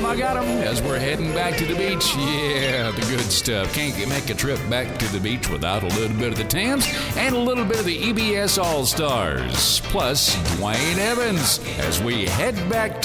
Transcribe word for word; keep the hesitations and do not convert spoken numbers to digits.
'em, I got 'em as we're heading back to the beach. Yeah, the good stuff. Can't make a trip back to the beach without a little bit of the Tams and a little bit of the E B S All-Stars. Plus, Dwayne Evans as we head back to